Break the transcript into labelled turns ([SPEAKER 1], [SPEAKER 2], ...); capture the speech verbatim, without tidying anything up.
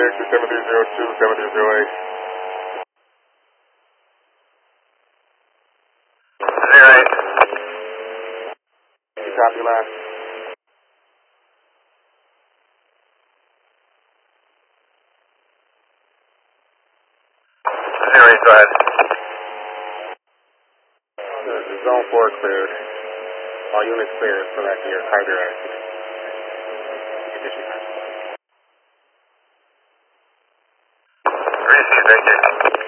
[SPEAKER 1] character seven three zero two, seven three zero eight.
[SPEAKER 2] Zero eight.
[SPEAKER 1] You copy last?
[SPEAKER 2] Zero eight, go ahead.
[SPEAKER 1] The, the zone four cleared. All units cleared for that year, Tiger accident. Condition control.
[SPEAKER 2] Receive, thank you.